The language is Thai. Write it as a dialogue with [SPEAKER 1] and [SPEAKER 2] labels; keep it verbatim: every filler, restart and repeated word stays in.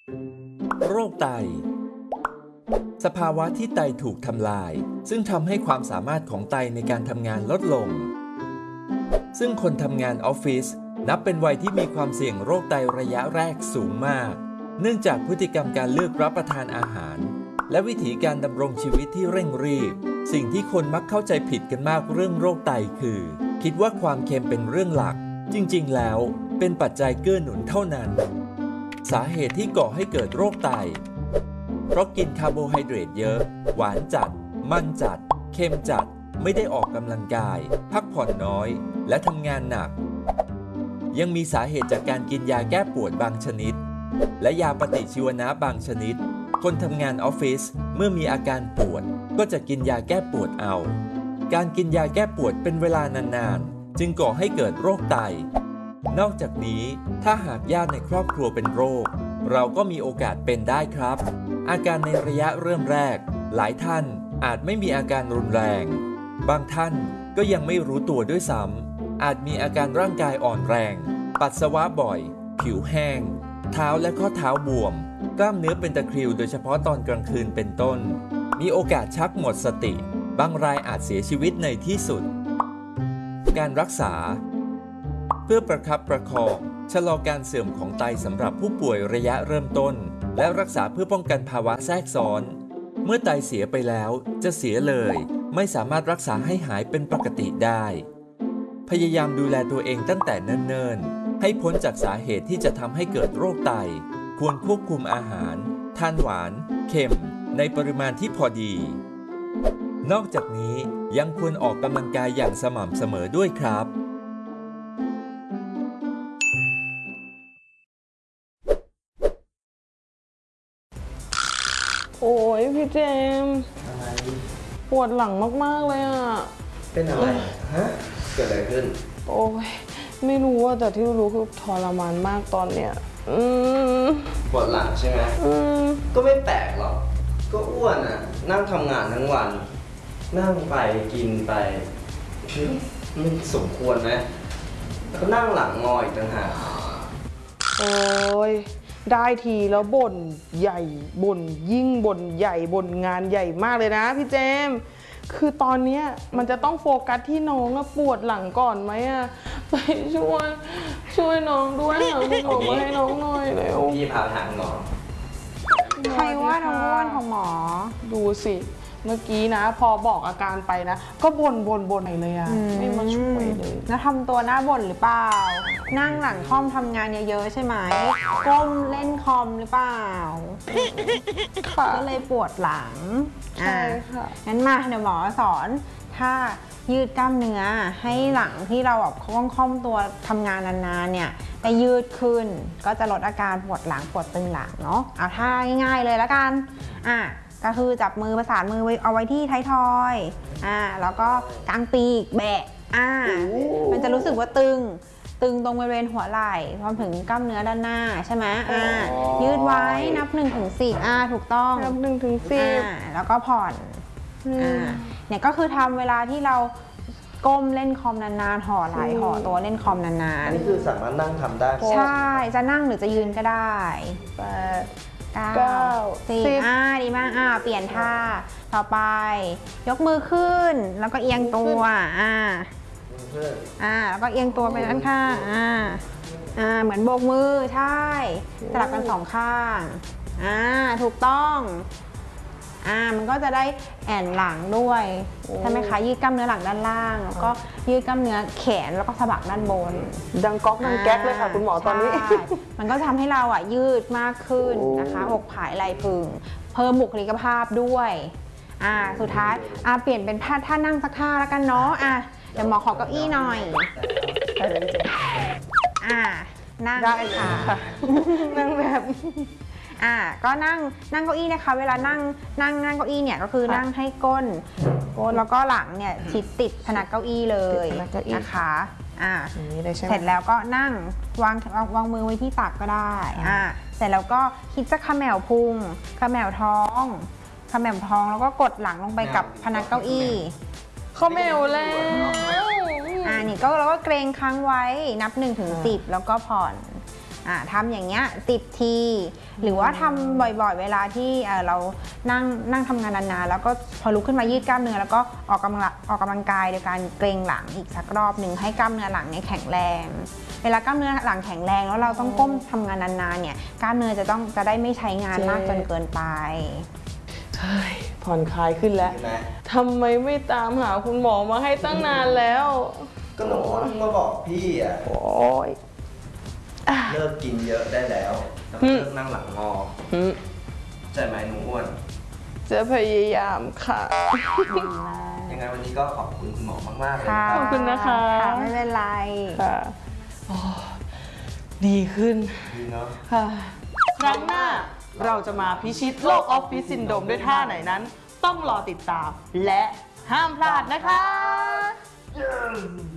[SPEAKER 1] โรคไตสภาวะที่ไตถูกทำลายซึ่งทำให้ความสามารถของไตในการทำงานลดลงซึ่งคนทำงานออฟฟิศนับเป็นวัยที่มีความเสี่ยงโรคไตระยะแรกสูงมากเนื่องจากพฤติกรรมการเลือกรับประทานอาหารและวิถีการดำรงชีวิตที่เร่งรีบสิ่งที่คนมักเข้าใจผิดกันมากเรื่องโรคไตคือคิดว่าความเค็มเป็นเรื่องหลักจริงๆแล้วเป็นปัจจัยเกื้อหนุนเท่านั้นสาเหตุที่ก่อให้เกิดโรคไตเพราะกินคาร์โบไฮเดรตเยอะหวานจัดมันจัดเค็มจัดไม่ได้ออกกำลังกายพักผ่อนน้อยและทำงานหนักยังมีสาเหตุจากการกินยาแก้ปวดบางชนิดและยาปฏิชีวนะบางชนิดคนทำงานออฟฟิศเมื่อมีอาการปวดก็จะกินยาแก้ปวดเอาการกินยาแก้ปวดเป็นเวลานานๆจึงก่อให้เกิดโรคไตนอกจากนี้ถ้าหากญาติในครอบครัวเป็นโรคเราก็มีโอกาสเป็นได้ครับอาการในระยะเริ่มแรกหลายท่านอาจไม่มีอาการรุนแรงบางท่านก็ยังไม่รู้ตัวด้วยซ้ำอาจมีอาการร่างกายอ่อนแรงปัสสาวะบ่อยผิวแห้งเท้าและข้อเท้าบวมกล้ามเนื้อเป็นตะคริวโดยเฉพาะตอนกลางคืนเป็นต้นมีโอกาสชักหมดสติบางรายอาจเสียชีวิตในที่สุดการรักษาเพื่อประคับประคองชะลอการเสื่อมของไตสำหรับผู้ป่วยระยะเริ่มต้นและรักษาเพื่อป้องกันภาวะแทรกซ้อนเมื่อไตเสียไปแล้วจะเสียเลยไม่สามารถรักษาให้หายเป็นปกติได้พยายามดูแลตัวเองตั้งแต่เนิ่นๆให้พ้นจากสาเหตุที่จะทำให้เกิดโรคไตควรควบคุมอาหารทานหวานเค็มในปริมาณที่พอดีนอกจากนี้ยังควรออกกำลังกายอย่างสม่ำเสมอด้วยครับ
[SPEAKER 2] โอ้ยพี่เจมปวดหลังมากๆเลยอ่ะ
[SPEAKER 3] เป็นอะไรฮะเกิดอะไรขึ้น
[SPEAKER 2] โอ้ยไม่รู้ว่าแต่ที่รู้คือทรมานมากตอนเนี้ยอืม
[SPEAKER 3] ปวดหลังใช่ไหม
[SPEAKER 2] อืม
[SPEAKER 3] ก็ไม่แปลกหรอกก็อ้วนอ่ะนั่งทำงานทั้งวันนั่งไปกินไปมันสมควรไหมแล้วก็นั่งหลังงออีกต่างหาก
[SPEAKER 2] โอ้ยได้ทีแล้วบ่นใหญ่บ่นยิ่งบ่นใหญ่บ่นงานใหญ่มากเลยนะพี่เจมคือตอนนี้มันจะต้องโฟกัสที่น้องปวดหลังก่อนไหมอะไปช่วยช่วยน้องด้วยหาคุณหมอมาให้น้องหน่อยเร็ว
[SPEAKER 3] พี่พาไปหาหมอ
[SPEAKER 4] ใครว่าน้องอ้วนของหมอ
[SPEAKER 2] ดูสิเมื่อกี้นะพอบอกอาการไปนะก็บ่นบ่นบ่นเลยอะไม่มาช่วยเลย
[SPEAKER 4] แล้วทำตัวหน้าบ่นหรือเปล่านั่งหลังคอมทำงานเยอะๆใช่ไหมก้มเล่นคอมหรือเปล่าก็เลยปวดหลัง
[SPEAKER 2] ใช่ค่ะ
[SPEAKER 4] งั้นมาเดี๋ยวหมอสอนถ้ายืดกล้ามเนื้อให้หลังที่เราแบบคล่อมตัวทำงานนานๆเนี่ยได้ยืดขึ้นก็จะลดอาการปวดหลังปวดตึงหลังเนาะเอาท่าง่ายๆเลยแล้วกันอ่ะก็คือจับมือประสานมือไว้เอาไว้ที่ท้ายทอยอ่าแล้วก็กางปีกแบะอ่ามันจะรู้สึกว่าตึงตึงตรงบริเวณหัวไหล่รวมถึงกล้ามเนื้อด้านหน้าใช่ไหมอ่ายืดไว้นับหนึ่งถึงสิบอ่าถูกต้อง
[SPEAKER 2] นับหนึ่งถึงสิบ
[SPEAKER 4] แล้วก็ผ่อนอ่าเนี่ยก็คือทำเวลาที่เราก้มเล่นคอมนานๆห่อไหล่ห่อตัวเล่นคอมนานๆ
[SPEAKER 3] อันนี้คือสามารถนั่งทำได้
[SPEAKER 4] ใช่จะนั่งหรือจะยืนก็ได้
[SPEAKER 2] แปด
[SPEAKER 4] เก้าสี่อ่าดีมากอ่าเปลี่ยนท่าต่อไปยกมือขึ้นแล้วก็เอียงตัวอ่าอ่าแล้วก็เอียงตัวไปด้านข้างอ่าอ่าเหมือนโบกมือใช่สลับกันสองข้างอ่าถูกต้องอ่ามันก็จะได้แอนหลังด้วยใช่ไหมคะยืดกล้ามเนื้อหลังด้านล่างแล้วก็ยืดกล้ามเนื้อแขนแล้วก็สะบักด้านบน
[SPEAKER 2] ดังก๊อกดังแก๊กเลยค่ะคุณหมอตอนนี้
[SPEAKER 4] มันก็ทำให้เราอ่ะยืดมากขึ้นนะคะอกผายไหล่พึงเพิ่มบุคลิกภาพด้วยอ่าสุดท้ายอ่าเปลี่ยนเป็นท่าท่านั่งสักท่าแล้วกันเนาะอ่ะเดี๋ยวหมอขอเก้าอี้หน่อยอ่านั่ง
[SPEAKER 2] ได้ค่ะนั่งแบบ
[SPEAKER 4] อ่าก็นั่งนั่งเก้าอี้นะคะเวลานั่งนั่งนั่งเก้าอี้เนี่ยก็คือนั่งให้ก้นก้นแล้วก็หลังเนี่ยชิดติดผนังเก้าอี้เลยนะคะอ่าเสร็จแล้วก็นั่งวางวางมือไว้ที่ตักก็ได้อ่าเสร็จแล้วก็คิดจะขมแมวพุงขมแมวท้องขมแมวท้องแล้วก็กดหลังลงไปกับผนังเก้าอี้
[SPEAKER 2] ขมแมวแล้ว
[SPEAKER 4] อ่านี่ก็เราก็เกรงค้างไว้นับหนึ่งถึงสิบแล้วก็ผ่อนอ่าทำอย่างเงี้ยสิบทีหรือว่าทำบ่อยๆเวลาที่เอ่อเรานั่งนั่งทำงานนานๆแล้วก็พอลุกขึ้นมายืดกล้ามเนื้อแล้วก็ออกกำลังออกกำลังกายโดยการเกร็งหลังอีกสักรอบหนึ่งให้กล้ามเนื้อหลังเนี่ยแข็งแรงเวลากล้ามเนื้อหลังแข็งแรงแล้วเราต้องก้มทำงานนานๆเนี่ยกล้ามเนื้อจะต้องจะได้ไม่ใช้งานมากจนเกินไป
[SPEAKER 2] เฮ้ยผ่อนคลายขึ้นแล้ว
[SPEAKER 3] ใช่ไหม
[SPEAKER 2] ทำไมไม่ตามหาคุณหมอมาให้ตั้งนานแล้ว
[SPEAKER 3] ก็หนูอ้วนมาบอกพี่อ่ะ
[SPEAKER 2] โอ้ยอ่ะ
[SPEAKER 3] เลิกกินเยอะได้แล้วแล้วก็เลิกนั่งหลังงอ
[SPEAKER 2] อืม
[SPEAKER 3] ใช่ไหมหนูอ้วน
[SPEAKER 2] จะพยายามค่ะ
[SPEAKER 3] ยังไงวันนี้ก็ขอบคุณคุณหมอมากๆเลย
[SPEAKER 4] ค่ะ
[SPEAKER 3] นะ
[SPEAKER 2] ขอบคุณนะคะ
[SPEAKER 4] ค่ะไม่เป็นไร
[SPEAKER 2] ค่ะโอ้ดีขึ้น
[SPEAKER 3] ดีเนาะ
[SPEAKER 2] ค่ะ ครั้งหน้าเราจะมาพิชิตโรคออฟฟิศซินโดรมด้วยท่าไหนนั้น ต้องรอติดตามและห้ามพลาดนะคะ